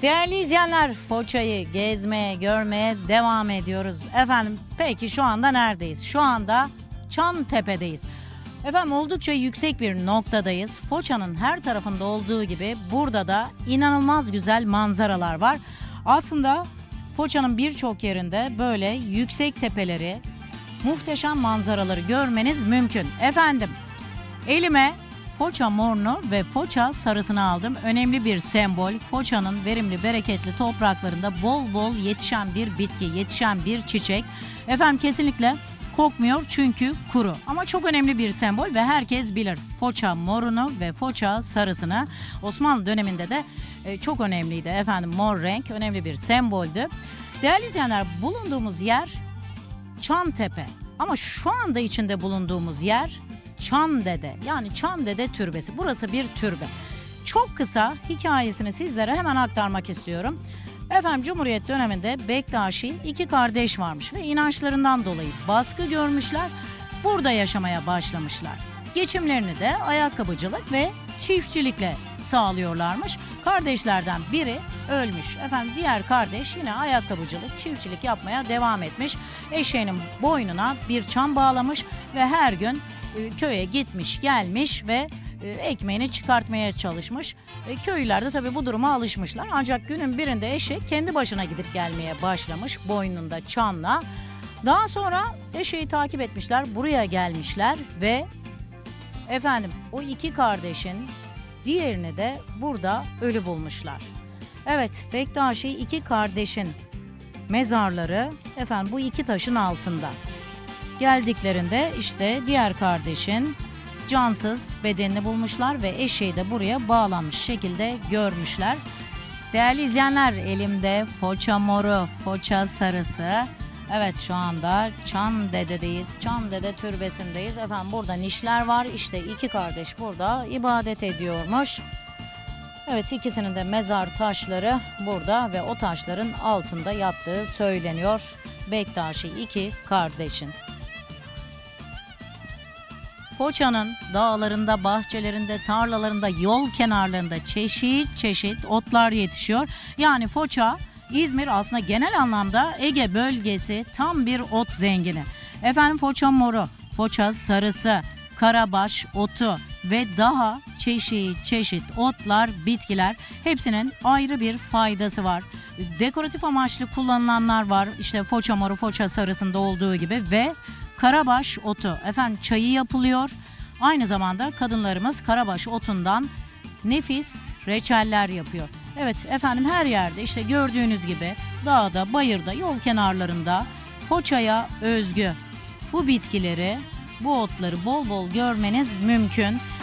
Değerli izleyenler, Foça'yı gezmeye, görmeye devam ediyoruz. Efendim, peki şu anda neredeyiz? Şu anda Çantepe'deyiz. Efendim, oldukça yüksek bir noktadayız. Foça'nın her tarafında olduğu gibi burada da inanılmaz güzel manzaralar var. Aslında Foça'nın birçok yerinde böyle yüksek tepeleri, muhteşem manzaraları görmeniz mümkün. Efendim, elime Foça morunu ve Foça sarısını aldım. Önemli bir sembol. Foça'nın verimli, bereketli topraklarında bol bol yetişen bir bitki, yetişen bir çiçek. Efendim, kesinlikle kokmuyor çünkü kuru. Ama çok önemli bir sembol ve herkes bilir. Foça morunu ve Foça sarısını. Osmanlı döneminde de çok önemliydi. Efendim, mor renk önemli bir semboldü. Değerli izleyenler, bulunduğumuz yer Çantepe. Ama şu anda içinde bulunduğumuz yer Çandede, yani Çandede Türbesi. Burası bir türbe. Çok kısa hikayesini sizlere hemen aktarmak istiyorum. Efendim, Cumhuriyet döneminde Bektaşi iki kardeş varmış ve inançlarından dolayı baskı görmüşler. Burada yaşamaya başlamışlar. Geçimlerini de ayakkabıcılık ve çiftçilikle sağlıyorlarmış. Kardeşlerden biri ölmüş. Efendim, diğer kardeş yine ayakkabıcılık, çiftçilik yapmaya devam etmiş. Eşeğinin boynuna bir çam bağlamış ve her gün köye gitmiş gelmiş ve ekmeğini çıkartmaya çalışmış. Köylüler de tabii bu duruma alışmışlar. Ancak günün birinde eşek kendi başına gidip gelmeye başlamış boynunda çanla. Daha sonra eşeği takip etmişler, buraya gelmişler ve efendim o iki kardeşin diğerini de burada ölü bulmuşlar. Evet, Bektaşi iki kardeşin mezarları efendim bu iki taşın altında. Geldiklerinde işte diğer kardeşin cansız bedenini bulmuşlar ve eşeği de buraya bağlanmış şekilde görmüşler. Değerli izleyenler, elimde Foça moru, Foça sarısı. Evet, şu anda Çandede'deyiz. Çandede türbesindeyiz. Efendim, burada nişler var. İşte iki kardeş burada ibadet ediyormuş. Evet, ikisinin de mezar taşları burada ve o taşların altında yattığı söyleniyor. Bektaşi iki kardeşin. Foça'nın dağlarında, bahçelerinde, tarlalarında, yol kenarlarında çeşit çeşit otlar yetişiyor. Yani Foça, İzmir aslında genel anlamda Ege bölgesi tam bir ot zengini. Efendim, Foça moru, Foça sarısı, karabaş otu ve daha çeşit çeşit otlar, bitkiler, hepsinin ayrı bir faydası var. Dekoratif amaçlı kullanılanlar var. İşte Foça moru, Foça sarısında olduğu gibi ve karabaş otu. Efendim, çayı yapılıyor. Aynı zamanda kadınlarımız karabaş otundan nefis reçeller yapıyor. Evet efendim, her yerde işte gördüğünüz gibi dağda, bayırda, yol kenarlarında Foça'ya özgü bu bitkileri, bu otları bol bol görmeniz mümkün.